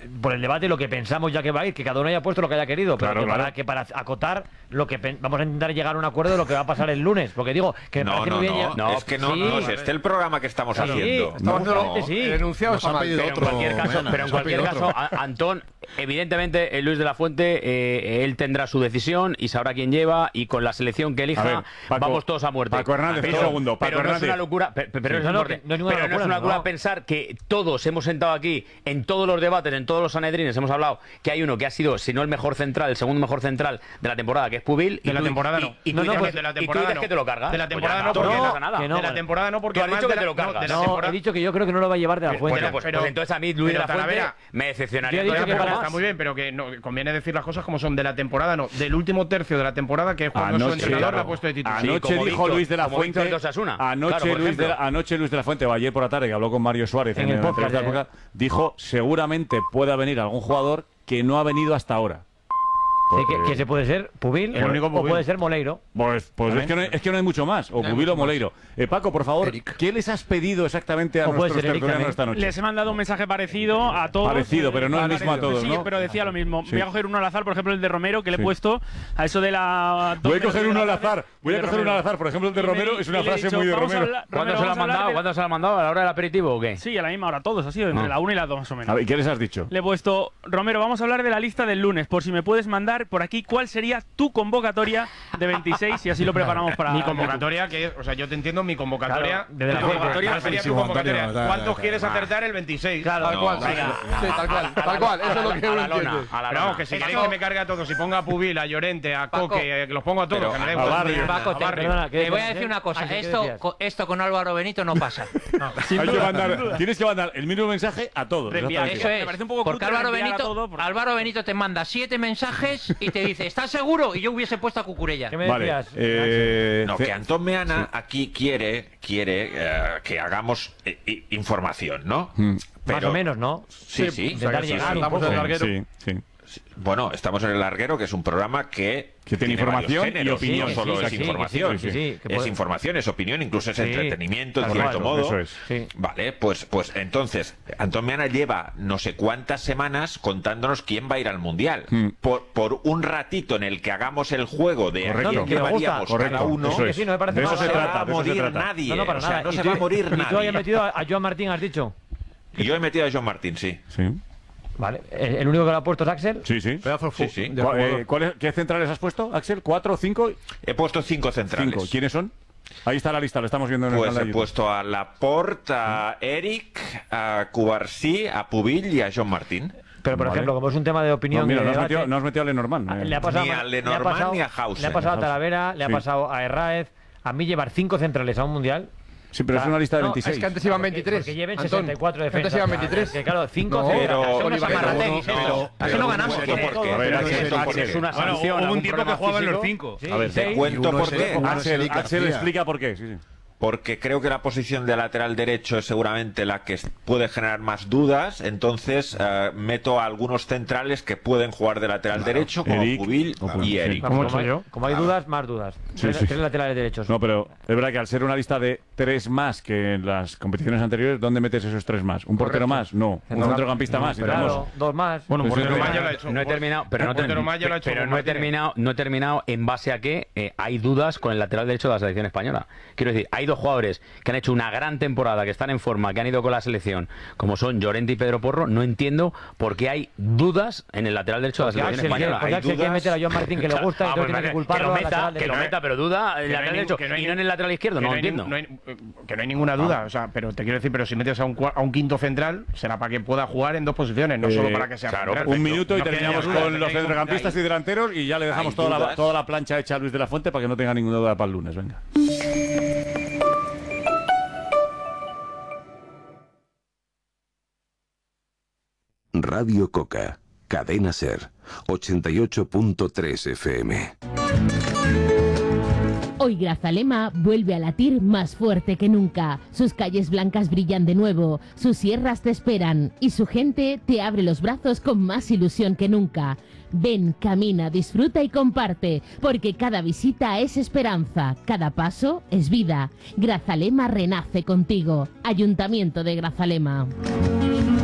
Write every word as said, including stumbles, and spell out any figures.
por el debate lo que pensamos ya que va a ir, que cada uno haya puesto lo que haya querido, pero Claro, que, claro. Para, que para acotar lo que pen- vamos a intentar llegar a un acuerdo de lo que va a pasar el lunes, porque digo que me No, parece no, muy bien no, ya- no, es que no, sí. no, es este el programa que estamos Sí, haciendo. estamos No, haciendo- no. sí. El enunciado Nos está han mal. pedido Pero en otro, cualquier caso, Mena, pero en nos han cualquier pedido caso otro. a- Antón, evidentemente, eh, Luis de la Fuente, eh, él tendrá su decisión y sabrá quién lleva, y con la selección que elija, A ver, Paco- vamos todos a muerte. Paco Hernández, pero, un segundo, Paco pero no es Hernández. una locura, pe- pe- pero, Sí. es No, no, importante. que no es ninguna Pero no es locura, una locura no. pensar que todos hemos sentado aquí, en todos los debates, en todos los sanedrines, hemos hablado que hay uno que ha sido, si no el mejor central, el segundo mejor central de la temporada, que es Pubil. De y la tú- temporada y- no. Y, tú No, no, dices pues que- de la y tú temporada dices no. que te lo cargas. De la Pues temporada ya no, está, porque no no- pasa nada. que no, de la vale. temporada no, porque Tú has dicho además que de te la- lo cargas. no, de la No, temporada- he dicho que yo creo que no lo va a llevar de la Pero- Fuente. Bueno, pues, pero- pues entonces a mí Luis de la pero Fuente Talavera, me decepcionaría. yo he dicho todavía que un poco para- Está más. muy bien, pero que no, conviene decir las cosas como son. De la temporada no, del último tercio de la temporada, que es cuando su Anoche, entrenador claro. la ha puesto de titular. Anoche como dijo Víctor- Luis de la como Fuente. Víctor de Osasuna. Anoche, Claro, por Luis de la, ejemplo. anoche Luis de la Fuente, o ayer por la tarde, que habló con Mario Suárez En en, el el podcast, entrevista de eh. época, dijo seguramente pueda venir algún jugador que no ha venido hasta ahora. Sí, Porque- que, que se puede ser Pubil El único o Pubil. puede ser Moleiro. Pues, pues es, que no hay, es que no hay mucho más. O No hay Pubil o mucho más. Moleiro. Eh, Paco, por favor, Eric. ¿qué les has pedido exactamente a O puede nuestros ser Eric tertulianos también. esta noche? Les he mandado un mensaje parecido a todos. Parecido, pero no el mismo a todos, Sí, ¿no? pero decía lo mismo. Sí. Voy a coger uno al azar, por ejemplo, el de Romero, que le Sí. he puesto a eso de la... Voy a coger uno al azar. Voy a El de coger uno al Romero. azar. Por ejemplo, el de Y le- Romero es y una le he frase dicho, muy de vamos a Romero. hablar- ¿Cuándo Romero, se lo han vamos a hablar mandado? de- ¿Cuándo se lo han mandado? ¿A la hora del aperitivo o qué? Sí, a la misma hora, todos, ha sido entre Ah. la una y las dos más o menos. A ver, ¿qué les has dicho? Le he puesto, Romero, vamos a hablar de la lista del lunes, por si me puedes mandar por aquí cuál sería tu convocatoria de veintiséis y así lo preparamos para... Mi convocatoria, que es, o sea, yo te entiendo, mi convocatoria. Claro, desde la mi Fuente. convocatoria Claro, sería tu buenísimo, convocatoria. Antonio, da, ¿Cuántos da, quieres da. acertar el veintiséis? Claro, Tal cual. No, sí. venga. Sí, tal cual, tal cual. Eso es lo que a uno la lona, entiende. a la Pero lona. vamos, que si Esto- queréis que me cargue a todos, si ponga a Pubil, a Llorente, a Paco. Coque, eh, que los pongo a todos, Pero- que me da a igual. Barrio. Paco, A te, Barrio. Perdona, ¿qué te voy a decías, decir eh? una cosa. Ah, sí, ¿qué Esto, decías? co- esto con Álvaro Benito no pasa. Sin Hay que duda, mandar- sin duda. tienes que mandar el mismo mensaje a todos. Reenviar. exactamente. Eso Me es. parece un poco Porque cutre Álvaro reenviar a Benito, todo, porque- Álvaro Benito te manda siete mensajes y te dice, ¿estás seguro? Y yo hubiese puesto a Cucurella. ¿Qué me Vale. decías? eh, No, ce- que Antón Meana aquí quiere, quiere eh, que hagamos eh, i- información, ¿no? Mm. Más o menos, ¿no? Sí, sí. Intentar sí, llegar sí. un Estamos poco. en el larguero. Sí, sí. Bueno, estamos en El Larguero, que es un programa que... Que tiene varios información y géneros, opinión. No solo Sí, es sí, sí, información. sí, sí, sí, que Es puede- información, es opinión, incluso es Sí, entretenimiento, en tal cierto cual, modo. eso es. Sí. Vale, pues, pues entonces, Antón Meana lleva no sé cuántas semanas contándonos quién va a ir al Mundial. Mm. Por, por un ratito en el que hagamos el juego de Correcto. a quién Que me gusta. llevaríamos cada Correcto, uno, eso Que es. sí, no me parece De eso mal. se no se trata, va a de eso se morir trata. nadie. No, no, para o sea, nada. no Y se tú- va a morir Y tú nadie. hayas metido a, a Joan Martín, has dicho. Y yo he metido a John Martín, sí. Sí, Vale. ¿El, el único que lo ha puesto es Axel? sí. sí. Pedazo de Sí, fu- sí. de ¿Cuál- jugador. eh, cuál es- ¿Qué centrales has puesto, Axel? ¿Cuatro, cinco? He puesto cinco centrales. Cinco. ¿Quiénes son? Ahí está la lista, lo estamos viendo en el Pues canal he de YouTube. puesto a Laporte, a Eric, a Cubarsí, a Pubil y a John Martín. Pero, por Vale. ejemplo, como es un tema de opinión. No, mira, y de no has debate, metido, no has metido a Lenormand. ah, eh. le ha pasado, Ni a le ha Lenormand pasado- ni a Hausen. Le ha pasado a Hausen. Talavera, le ha Sí. pasado a Herráez. A mí llevar cinco centrales a un mundial. Sí, pero es una lista de No, veintiséis. Es que antes iban veintitrés. Porque lleven Antón, sesenta y cuatro Antes defensas. iban veintitrés. Que claro, cinco No, centrales. pero- Son unos Oliver, amarrategis, pero- eso. pero- Así no ganamos. pero- Tiene ¿por todo. qué? A ver, Pero Axel, eso por Axel, qué. es una Bueno, sanción. hubo algún un tiempo que problema jugaban los físico. cinco. Sí, A ver, seis. Te Y cuento uno por es Eric, qué. uno es Axel, Eric Axel García. explica por qué. Sí, sí. Porque creo que la posición de lateral derecho es seguramente la que s- puede generar más dudas. Entonces eh, meto a algunos centrales que pueden jugar de lateral derecho, como Eric, Pubil o Pubil, y sí. Eric. Como he Como hecho hay, yo. como hay dudas, más dudas. Sí, tres, sí. tres laterales derechos. No, pero es verdad que al ser una lista de tres más que en las competiciones anteriores, ¿dónde metes esos tres más? ¿Un portero más? No. ¿Un centrocampista más? Claro, Entramos. dos más. Bueno, un Pues portero es más ya verdad. lo ha hecho. No he terminado, pero no, Un portero termi- más ya lo ha hecho pero con no he Martínez. terminado, no he terminado en base a que eh, hay dudas con el lateral derecho de la selección española. Quiero decir, hay dos jugadores que han hecho una gran temporada, que están en forma, que han ido con la selección, como son Llorente y Pedro Porro. No entiendo por qué hay dudas en el lateral derecho de la Porque selección Axel, española. porque hay Axel quiere dudas. meter a Joan Martín que le gusta y Ah, entonces pues tiene que vale, culparlo que lo al meta, lateral que lo derecho. meta, pero duda en el Que no hay lateral ningún- derecho que no hay y no en el lateral izquierdo. Que No no lo hay entiendo. ningún- no hay- eh, que no hay ninguna duda, o sea, pero te quiero decir, pero si metes a un, cua- a un quinto central, será para que pueda jugar en dos posiciones, no Eh, solo para que sea claro, central. Un minuto y No, que terminamos haya dudas, con que los no hay ningún- centrocampistas y delanteros y ya le dejamos hay toda la, dudas. toda la plancha hecha a Luis de la Fuente para que no tenga ninguna duda para el lunes. Venga. Radio Coca, Cadena Ser, ochenta y ocho punto tres F M. Hoy Grazalema vuelve a latir más fuerte que nunca. Sus calles blancas brillan de nuevo, sus sierras te esperan y su gente te abre los brazos con más ilusión que nunca. Ven, camina, disfruta y comparte, porque cada visita es esperanza, cada paso es vida. Grazalema renace contigo. Ayuntamiento de Grazalema.